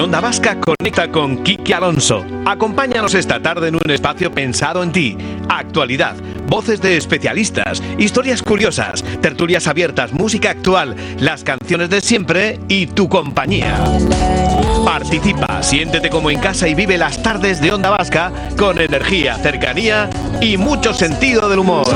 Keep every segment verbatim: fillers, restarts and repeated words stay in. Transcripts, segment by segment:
Onda Vasca conecta con Quique Alonso. Acompáñanos esta tarde en un espacio pensado en ti. Actualidad, voces de especialistas, historias curiosas, tertulias abiertas, música actual, las canciones de siempre y tu compañía. Participa, siéntete como en casa y vive las tardes de Onda Vasca con energía, cercanía y mucho sentido del humor.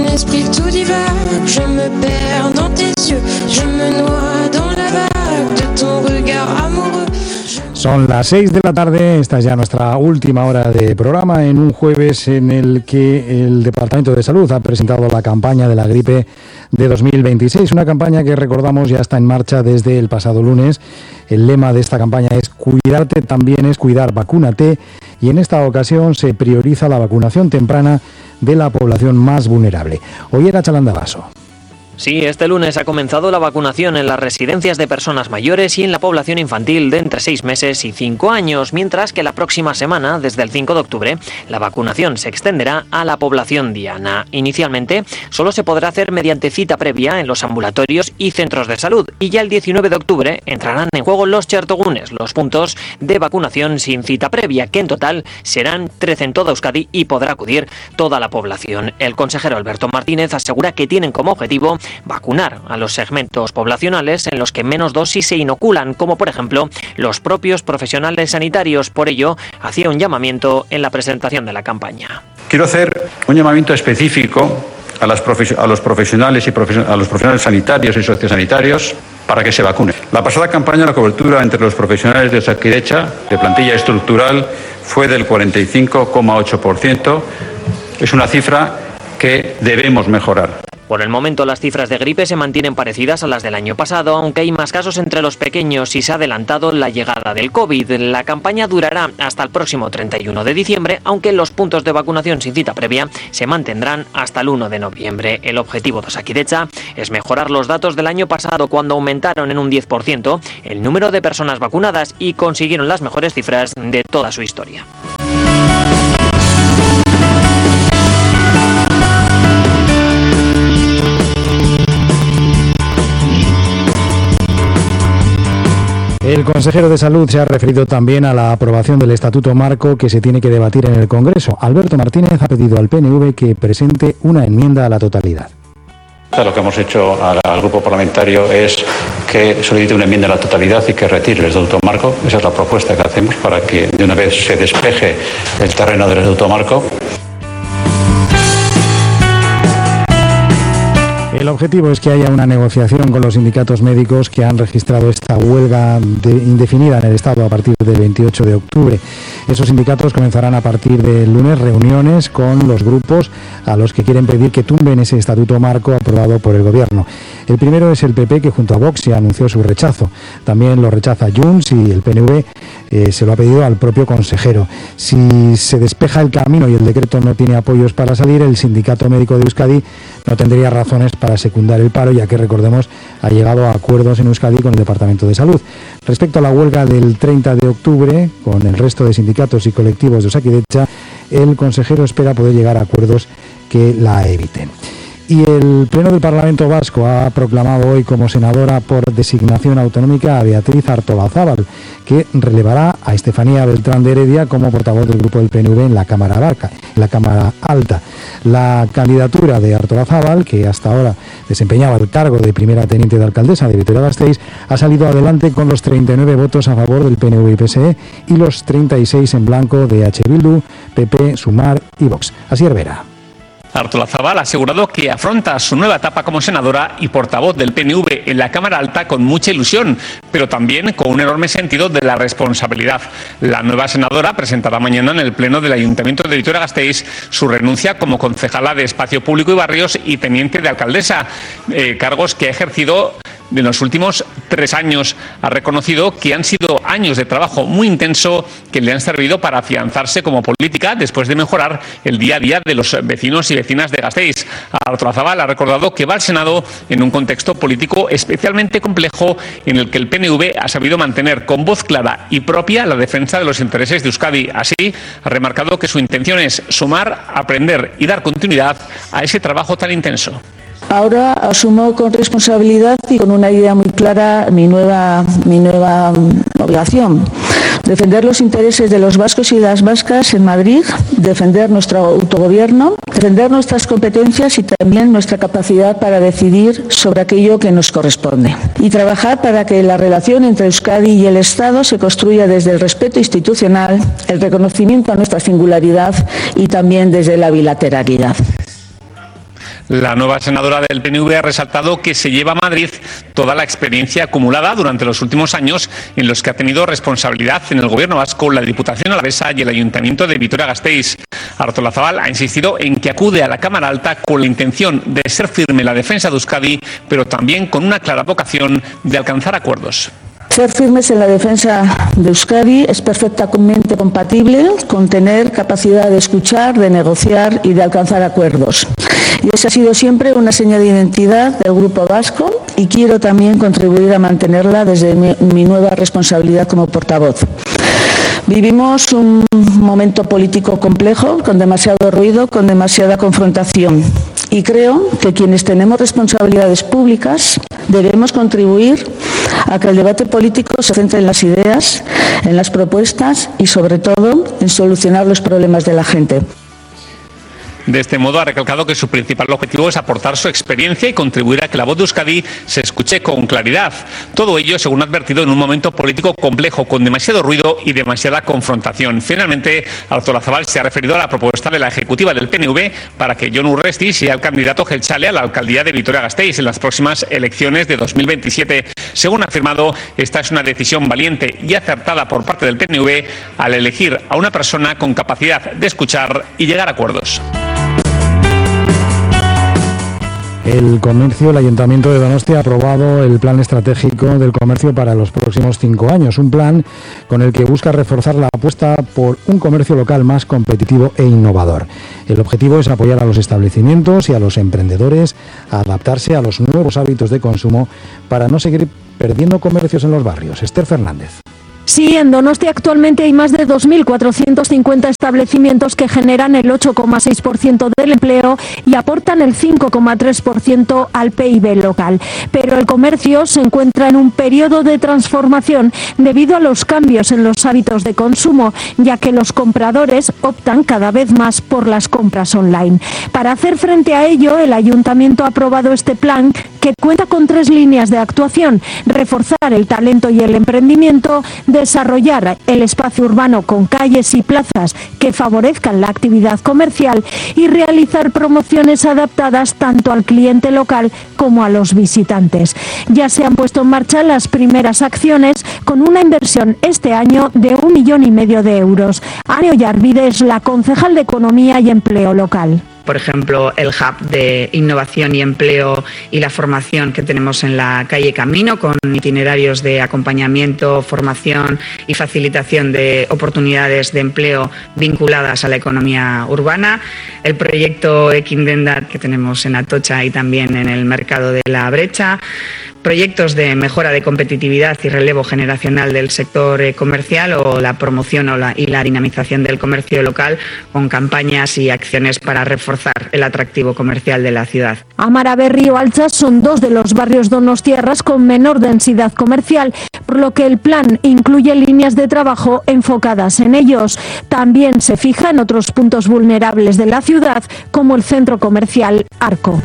Son las seis de la tarde, esta es ya nuestra última hora de programa en un jueves en el que el Departamento de Salud ha presentado la campaña de la gripe de dos mil veintiséis, una campaña que recordamos ya está en marcha desde el pasado lunes. El lema de esta campaña es cuidarte también es cuidar, vacúnate, y en esta ocasión se prioriza la vacunación temprana de la población más vulnerable. Ollera Chalandavaso. Sí, este lunes ha comenzado la vacunación en las residencias de personas mayores y en la población infantil de entre seis meses y cinco años, mientras que la próxima semana, desde el cinco de octubre, la vacunación se extenderá a la población diana. Inicialmente, solo se podrá hacer mediante cita previa en los ambulatorios y centros de salud, y ya el diecinueve de octubre entrarán en juego los chertogunes, los puntos de vacunación sin cita previa, que en total serán trece en toda Euskadi y podrá acudir toda la población. El consejero Alberto Martínez asegura que tienen como objetivo vacunar a los segmentos poblacionales en los que menos dosis se inoculan, como por ejemplo los propios profesionales sanitarios. Por ello, hacía un llamamiento en la presentación de la campaña. Quiero hacer un llamamiento específico a, las profes- a los profesionales y profes- a los profesionales sanitarios y sociosanitarios para que se vacunen. La pasada campaña, la cobertura entre los profesionales de Osakidetza, de plantilla estructural, fue del cuarenta y cinco coma ocho por ciento. Es una cifra que debemos mejorar. Por el momento, las cifras de gripe se mantienen parecidas a las del año pasado, aunque hay más casos entre los pequeños y se ha adelantado la llegada del COVID. La campaña durará hasta el próximo treinta y uno de diciembre, aunque los puntos de vacunación sin cita previa se mantendrán hasta el uno de noviembre. El objetivo de Osakidetza es mejorar los datos del año pasado, cuando aumentaron en un diez por ciento el número de personas vacunadas y consiguieron las mejores cifras de toda su historia. El consejero de Salud se ha referido también a la aprobación del Estatuto Marco que se tiene que debatir en el Congreso. Alberto Martínez ha pedido al P N V que presente una enmienda a la totalidad. Lo que hemos hecho al, al grupo parlamentario es que solicite una enmienda a la totalidad y que retire el Estatuto Marco. Esa es la propuesta que hacemos para que de una vez se despeje el terreno del Estatuto Marco. El objetivo es que haya una negociación con los sindicatos médicos que han registrado esta huelga de, indefinida en el Estado a partir del veintiocho de octubre. Esos sindicatos comenzarán a partir del lunes reuniones con los grupos a los que quieren pedir que tumben ese estatuto marco aprobado por el Gobierno. El primero es el P P, que junto a Vox ya anunció su rechazo. También lo rechaza Junts y el P N V eh, se lo ha pedido al propio consejero. Si se despeja el camino y el decreto no tiene apoyos para salir, el Sindicato Médico de Euskadi no tendría razones para secundar el paro, ya que, recordemos, ha llegado a acuerdos en Euskadi con el Departamento de Salud. Respecto a la huelga del treinta de octubre, con el resto de sindicatos y colectivos de Osakidetza, el consejero espera poder llegar a acuerdos que la eviten. Y el Pleno del Parlamento Vasco ha proclamado hoy como senadora por designación autonómica a Beatriz Artolazábal, que relevará a Estefanía Beltrán de Heredia como portavoz del grupo del P N V en la Cámara Alta. En la Cámara Alta. La candidatura de Artolazábal, que hasta ahora desempeñaba el cargo de primera teniente de alcaldesa de Vitoria-Gasteiz, ha salido adelante con los treinta y nueve votos a favor del P N V y P S E y los treinta y seis en blanco de H. Bildu, P P, Sumar y Vox. Asier Vera. Artolazábal ha asegurado que afronta su nueva etapa como senadora y portavoz del P N V en la Cámara Alta con mucha ilusión, pero también con un enorme sentido de la responsabilidad. La nueva senadora presentará mañana en el Pleno del Ayuntamiento de Vitoria-Gasteiz su renuncia como concejala de Espacio Público y Barrios y teniente de alcaldesa, eh, cargos que ha ejercido en los últimos tres años. Ha reconocido que han sido años de trabajo muy intenso que le han servido para afianzarse como política después de mejorar el día a día de los vecinos y vecinas de Gasteiz. Artolazábal ha recordado que va al Senado en un contexto político especialmente complejo en el que el P N V ha sabido mantener con voz clara y propia la defensa de los intereses de Euskadi. Así, ha remarcado que su intención es sumar, aprender y dar continuidad a ese trabajo tan intenso. Ahora asumo con responsabilidad y con una idea muy clara mi nueva, mi nueva obligación. defender los intereses de los vascos y las vascas en Madrid, defender nuestro autogobierno, defender nuestras competencias y también nuestra capacidad para decidir sobre aquello que nos corresponde. Y trabajar para que la relación entre Euskadi y el Estado se construya desde el respeto institucional, el reconocimiento a nuestra singularidad y también desde la bilateralidad. La nueva senadora del P N V ha resaltado que se lleva a Madrid toda la experiencia acumulada durante los últimos años en los que ha tenido responsabilidad en el Gobierno vasco, la Diputación Alavesa y el Ayuntamiento de Vitoria-Gasteiz. Artolazabal ha insistido en que acude a la Cámara Alta con la intención de ser firme en la defensa de Euskadi, pero también con una clara vocación de alcanzar acuerdos. Ser firmes en la defensa de Euskadi es perfectamente compatible con tener capacidad de escuchar, de negociar y de alcanzar acuerdos. Y esa ha sido siempre una señal de identidad del Grupo Vasco y quiero también contribuir a mantenerla desde mi, mi nueva responsabilidad como portavoz. Vivimos un momento político complejo, con demasiado ruido, con demasiada confrontación. Y creo que quienes tenemos responsabilidades públicas debemos contribuir a que el debate político se centre en las ideas, en las propuestas y, sobre todo, en solucionar los problemas de la gente. De este modo, ha recalcado que su principal objetivo es aportar su experiencia y contribuir a que la voz de Euskadi se escuche con claridad. Todo ello, según ha advertido, en un momento político complejo, con demasiado ruido y demasiada confrontación. Finalmente, Artolazabal se ha referido a la propuesta de la ejecutiva del P N V para que Jon Urresti sea el candidato jeltzale a la alcaldía de Vitoria-Gasteiz en las próximas elecciones de dos mil veintisiete. Según ha afirmado, esta es una decisión valiente y acertada por parte del P N V al elegir a una persona con capacidad de escuchar y llegar a acuerdos. El comercio, el Ayuntamiento de Donostia ha aprobado el Plan Estratégico del Comercio para los próximos cinco años, un plan con el que busca reforzar la apuesta por un comercio local más competitivo e innovador. El objetivo es apoyar a los establecimientos y a los emprendedores a adaptarse a los nuevos hábitos de consumo para no seguir perdiendo comercios en los barrios. Esther Fernández. Sí, en Donostia actualmente hay más de dos mil cuatrocientos cincuenta establecimientos que generan el ocho coma seis por ciento del empleo y aportan el cinco coma tres por ciento al P I B local. Pero el comercio se encuentra en un periodo de transformación debido a los cambios en los hábitos de consumo, ya que los compradores optan cada vez más por las compras online. Para hacer frente a ello, el Ayuntamiento ha aprobado este plan que cuenta con tres líneas de actuación: reforzar el talento y el emprendimiento, desarrollar el espacio urbano con calles y plazas que favorezcan la actividad comercial y realizar promociones adaptadas tanto al cliente local como a los visitantes. Ya se han puesto en marcha las primeras acciones con una inversión este año de un millón y medio de euros. Ane Ollarvide es la concejal de Economía y Empleo local. Por ejemplo, el hub de innovación y empleo y la formación que tenemos en la calle Camino, con itinerarios de acompañamiento, formación y facilitación de oportunidades de empleo vinculadas a la economía urbana. El proyecto Ekindendat que tenemos en Atocha y también en el mercado de la Brecha. Proyectos de mejora de competitividad y relevo generacional del sector comercial o la promoción o la, y la dinamización del comercio local con campañas y acciones para reforzar el atractivo comercial de la ciudad. Amaraberri o Altza son dos de los barrios donostiarras con menor densidad comercial, por lo que el plan incluye líneas de trabajo enfocadas en ellos. También se fija en otros puntos vulnerables de la ciudad, como el centro comercial Arco.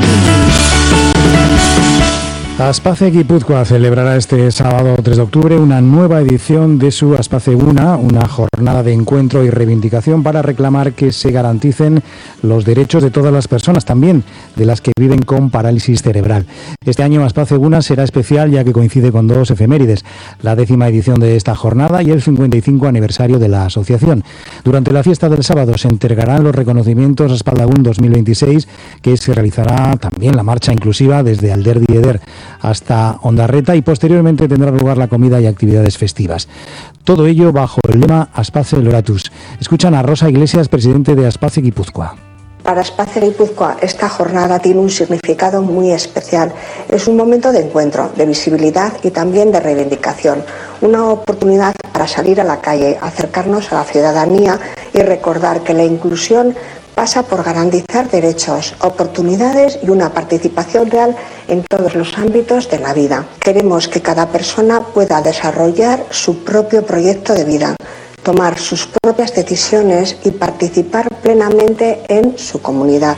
Aspace Guipúzcoa celebrará este sábado tres de octubre una nueva edición de su Aspace Una, una jornada de encuentro y reivindicación para reclamar que se garanticen los derechos de todas las personas, también de las que viven con parálisis cerebral. Este año Aspace Una será especial ya que coincide con dos efemérides, la décima edición de esta jornada y el cincuenta y cinco aniversario de la asociación. Durante la fiesta del sábado se entregarán los reconocimientos Aspaldagún dos mil veintiséis, que se realizará también la marcha inclusiva desde Alderdi Eder hasta Ondarreta y posteriormente tendrá lugar la comida y actividades festivas. Todo ello bajo el lema Aspace Loratus. Escuchan a Rosa Iglesias, presidente de Aspace Guipúzcoa. Para Aspace Guipúzcoa esta jornada tiene un significado muy especial. Es un momento de encuentro, de visibilidad y también de reivindicación. Una oportunidad para salir a la calle, acercarnos a la ciudadanía y recordar que la inclusión pasa por garantizar derechos, oportunidades y una participación real en todos los ámbitos de la vida. Queremos que cada persona pueda desarrollar su propio proyecto de vida, tomar sus propias decisiones y participar plenamente en su comunidad.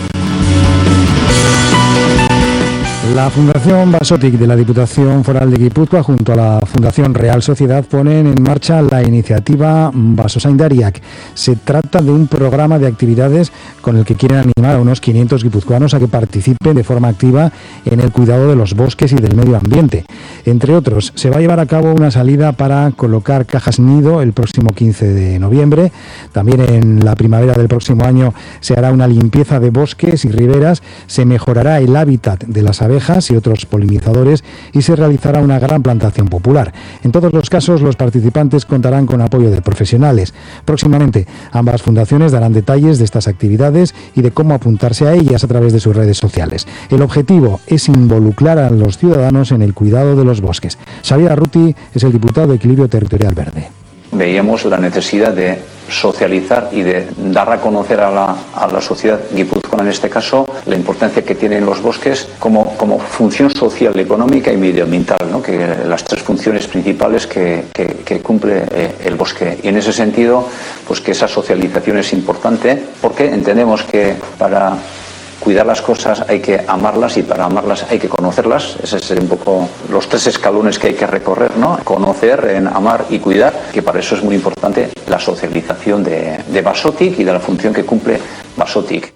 La Fundación Basotic de la Diputación Foral de Guipúzcoa junto a la Fundación Real Sociedad ponen en marcha la iniciativa Basozaindariak. Se trata de un programa de actividades con el que quieren animar a unos quinientos guipuzcoanos a que participen de forma activa en el cuidado de los bosques y del medio ambiente. Entre otros, se va a llevar a cabo una salida para colocar cajas nido el próximo quince de noviembre. También en la primavera del próximo año se hará una limpieza de bosques y riberas, se mejorará el hábitat de las abejas y otros polinizadores y se realizará una gran plantación popular. En todos los casos, los participantes contarán con apoyo de profesionales. Próximamente, ambas fundaciones darán detalles de estas actividades y de cómo apuntarse a ellas a través de sus redes sociales. El objetivo es involucrar a los ciudadanos en el cuidado de los bosques. Xavier Arruti es el diputado de Equilibrio Territorial Verde. Veíamos la necesidad de socializar y de dar a conocer a la, a la sociedad guipuzcoana, en este caso, la importancia que tienen los bosques como, como función social, económica y medioambiental, ¿no? Que las tres funciones principales que, que, que cumple eh, el bosque. Y en ese sentido, pues que esa socialización es importante, porque entendemos que para cuidar las cosas hay que amarlas y para amarlas hay que conocerlas. Esos son un poco los tres escalones que hay que recorrer, ¿no? Conocer, en amar y cuidar, que para eso es muy importante la socialización de, de Basotic y de la función que cumple Basotic.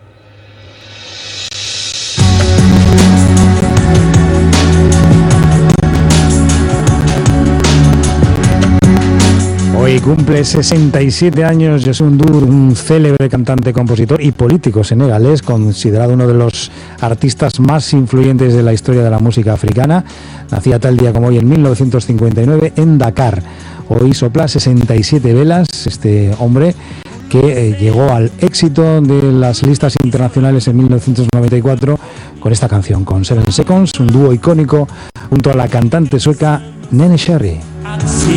Hoy cumple sesenta y siete años Youssou N'Dour, un célebre cantante, compositor y político senegalés, considerado uno de los artistas más influyentes de la historia de la música africana. Nacía tal día como hoy en mil novecientos cincuenta y nueve en Dakar. Hoy sopla sesenta y siete velas este hombre que eh, llegó al éxito de las listas internacionales en mil novecientos noventa y cuatro con esta canción, con Seven Seconds, un dúo icónico junto a la cantante sueca Nene Cherry. See